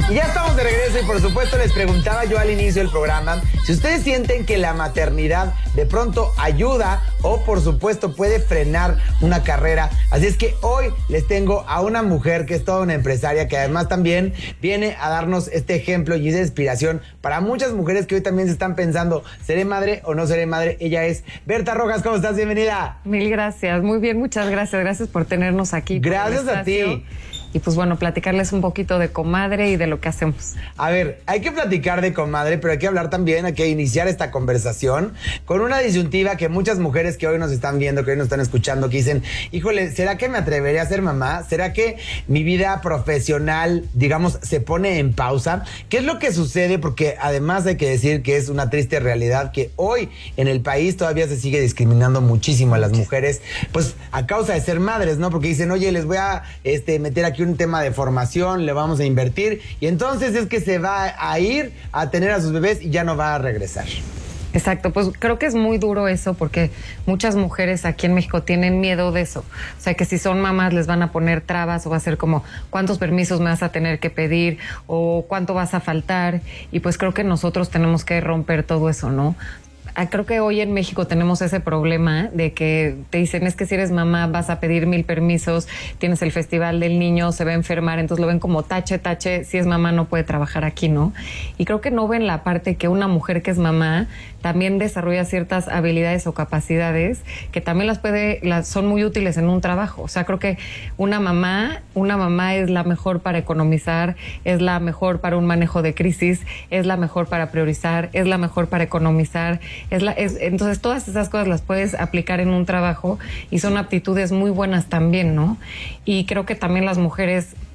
Y ya estamos de regreso y por supuesto les preguntaba yo al inicio del programa si ustedes sienten que la maternidad de pronto ayuda o por supuesto puede frenar una carrera. Así es que hoy les tengo a una mujer que es toda una empresaria que además también viene a darnos este ejemplo y esa inspiración para muchas mujeres que hoy también se están pensando, ¿seré madre o no seré madre? Ella es Berta Rojas. ¿Cómo estás? Bienvenida. Mil gracias, muy bien, muchas gracias. Gracias por tenernos aquí. Gracias a ti. Y pues bueno, platicarles un poquito de comadre y de lo que hacemos. A ver, hay que platicar de comadre, pero hay que hablar también, hay que iniciar esta conversación con una disyuntiva que muchas mujeres que hoy nos están viendo, que hoy nos están escuchando, que dicen, híjole, ¿será que me atreveré a ser mamá? ¿Será que mi vida profesional, digamos, se pone en pausa? ¿Qué es lo que sucede? Porque además hay que decir que es una triste realidad que hoy en el país todavía se sigue discriminando muchísimo a las mujeres, pues a causa de ser madres, ¿no? Porque dicen, oye, les voy a meter aquí un tema de formación, le vamos a invertir y entonces es que se va a ir a tener a sus bebés y ya no va a regresar. Exacto, pues creo que es muy duro eso porque muchas mujeres aquí en México tienen miedo de eso. O sea, que si son mamás les van a poner trabas o va a ser como cuántos permisos me vas a tener que pedir o cuánto vas a faltar. Y pues creo que nosotros tenemos que romper todo eso, ¿no? Creo que hoy en México tenemos ese problema de que te dicen es que si eres mamá vas a pedir 1000 permisos, tienes el festival del niño, se va a enfermar, entonces lo ven como tache, si es mamá no puede trabajar aquí, ¿no? Y creo que no ven la parte que una mujer que es mamá también desarrolla ciertas habilidades o capacidades que también son muy útiles en un trabajo. O sea, creo que una mamá es la mejor para economizar, es la mejor para un manejo de crisis, es la mejor para priorizar, es la mejor para economizar. Entonces todas esas cosas las puedes aplicar en un trabajo y son aptitudes muy buenas también, ¿no? Y creo que también las mujeres